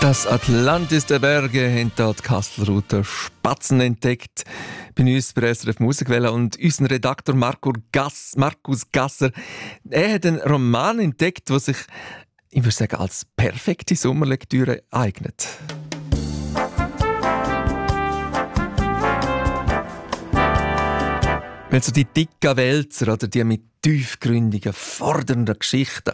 Das Atlantis der Berge haben dort Kastelruther Spatzen entdeckt. Bei uns bei SRF Musikwelle und unser Redaktor Markus Gasser, er hat einen Roman entdeckt, der sich, ich würde sagen, als perfekte Sommerlektüre eignet. Weil so die dicken Wälzer oder die mit tiefgründigen, fordernden Geschichten,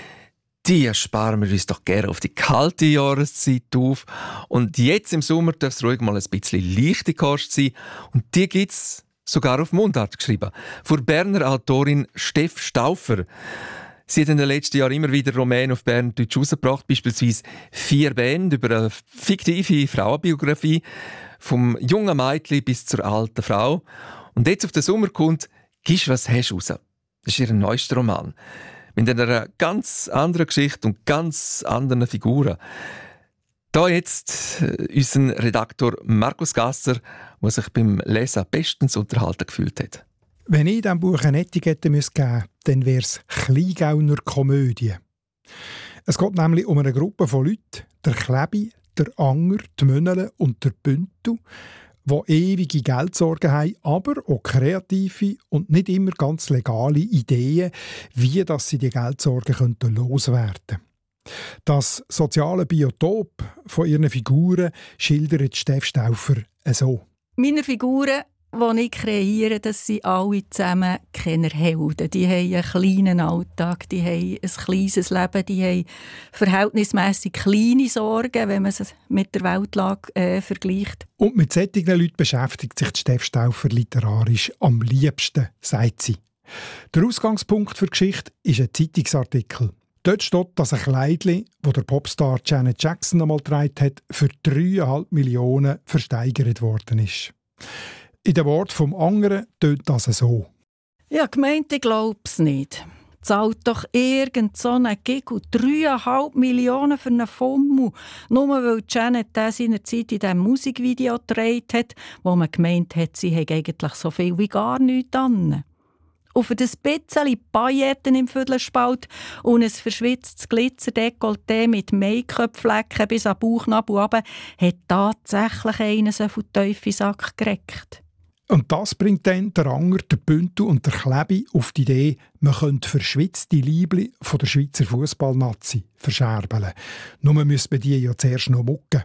die sparen wir uns doch gerne auf die kalte Jahreszeit auf. Und jetzt im Sommer darf es ruhig mal ein bisschen leichte Kost sein. Und die gibt es sogar auf Mundart geschrieben. Von Berner Autorin Steff Stauffer. Sie hat in den letzten Jahren immer wieder Romane auf Berndeutsch herausgebracht, beispielsweise 4 Bände über eine fiktive Frauenbiografie, vom jungen Mädchen bis zur alten Frau. Und jetzt auf den Sommer kommt «Gisch, was hast du raus?» Das ist ihr neuester Roman. Mit einer ganz anderen Geschichte und ganz anderen Figuren. Da jetzt unser Redaktor Markus Gasser, der sich beim Lesen bestens unterhalten gefühlt hat. Wenn ich diesem Buch eine Etikette geben müsste, dann wäre es «Kleingauner Komödie». Es geht nämlich um eine Gruppe von Leuten, der Klebi, der Anger, die Mönnele und der Büntu, die ewige Geldsorgen haben, aber auch kreative und nicht immer ganz legale Ideen, wie dass sie die Geldsorgen loswerden könnten. Das soziale Biotop von ihren Figuren schildert Steff Stauffer so. Meine Figuren, die ich kreiere, das sind alle zusammen keine Helden. Die haben einen kleinen Alltag, die haben ein kleines Leben, die haben verhältnismässig kleine Sorgen, wenn man es mit der Weltlage vergleicht. Und mit solchen Leuten beschäftigt sich Steff Stauffer literarisch am liebsten, sagt sie. Der Ausgangspunkt für die Geschichte ist ein Zeitungsartikel. Dort steht, dass ein Kleidchen, das der Popstar Janet Jackson einmal getragen hat, für 3,5 Millionen versteigert worden ist. In den Worten vom anderen tönt das so. Ja, gemeint, ich glaube es nicht. Zahlt doch irgend so einen Gig und 3,5 Millionen für einen Fummel, nur weil Janet das seinerzeit in diesem Musikvideo gedreht hat, wo man gemeint hat, sie hätte eigentlich so viel wie gar nichts an. Und für das bisschen Pailletten im Viertelspalt und ein verschwitztes Glitzerdekolleté mit Make-up-Flecken bis an den Bauchnabel runter, hat tatsächlich einer so viel Teufel Sack gereckt. Und das bringt dann der Anger, der Büntu und der Klebi auf die Idee, man könnte verschwitzte Liebli von der Schweizer Fußballnazi verscherbeln. Nur müsste man die ja zuerst noch mucken.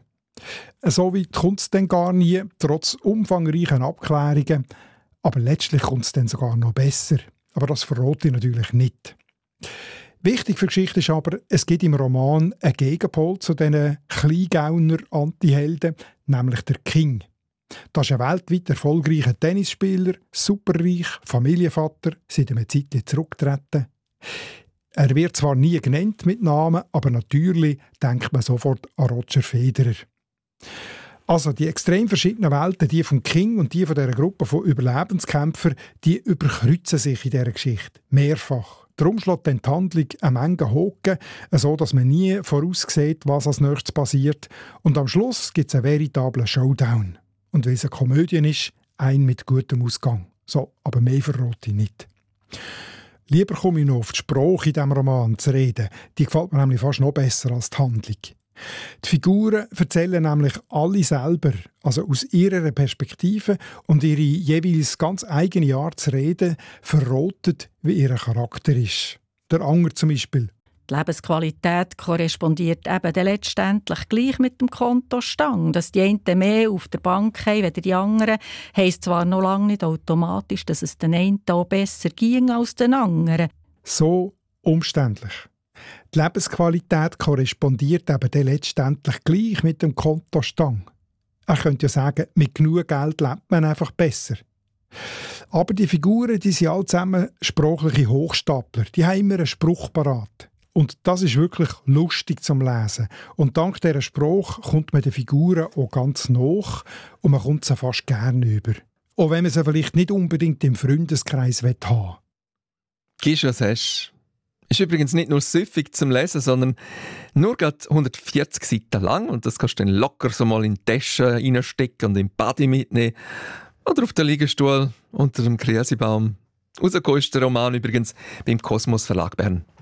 So weit kommt es dann gar nie, trotz umfangreichen Abklärungen. Aber letztlich kommt es dann sogar noch besser. Aber das verrate ich natürlich nicht. Wichtig für die Geschichte ist aber, es gibt im Roman einen Gegenpol zu diesen Kleingauner-Antihelden, nämlich der King. Das ist ein weltweit erfolgreicher Tennisspieler, superreich, Familienvater, seit einer Zeit zurückgetreten. Er wird zwar nie genannt mit Namen, aber natürlich denkt man sofort an Roger Federer. Also die extrem verschiedenen Welten, die von King und die von dieser Gruppe von Überlebenskämpfern, die überkreuzen sich in dieser Geschichte. Mehrfach. Darum schlägt dann die Handlung eine Menge Haken, so dass man nie voraussieht, was als nächstes passiert. Und am Schluss gibt es einen veritablen Showdown. Und weil es eine Komödie ist, ein mit gutem Ausgang. So, aber mehr verrate ich nicht. Lieber komme ich noch auf die Sprache in diesem Roman zu reden. Die gefällt mir nämlich fast noch besser als die Handlung. Die Figuren erzählen nämlich alle selber, also aus ihrer Perspektive, und ihre jeweils ganz eigene Art zu reden verratet, wie ihr Charakter ist. Der Anger zum Beispiel. Die Lebensqualität korrespondiert eben dann letztendlich gleich mit dem Kontostand. Dass die einen mehr auf der Bank haben als die anderen, heisst zwar noch lange nicht automatisch, dass es den einen auch besser ging als den anderen. So umständlich. Die Lebensqualität korrespondiert eben dann letztendlich gleich mit dem Kontostand. Er könnte ja sagen, mit genug Geld lebt man einfach besser. Aber die Figuren, die sind alle zusammen sprachliche Hochstapler. Die haben immer einen Spruch parat. Und das ist wirklich lustig zum Lesen. Und dank dieser Spruch kommt man den Figuren auch ganz nach und man kommt sie fast gerne über. Auch wenn man sie vielleicht nicht unbedingt im Freundeskreis haben will. Gisch, was hast du? Ist übrigens nicht nur süffig zum Lesen, sondern nur gerade 140 Seiten lang. Und das kannst du dann locker so mal in die Tasche reinstecken und in den Body mitnehmen. Oder auf den Liegestuhl unter dem Kriesibaum. Rausgekommen ist der Roman übrigens beim Kosmos Verlag Bern.